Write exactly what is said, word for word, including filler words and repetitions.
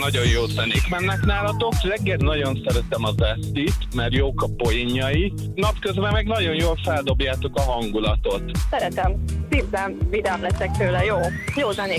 Nagyon jó zenék mennek nálatok. Reggel nagyon szeretem az esztit, mert jók a poénjai. Napközben meg nagyon jól feldobjátok a hangulatot. Szeretem. Szívben vidám leszek tőle. Jó. Jó zenék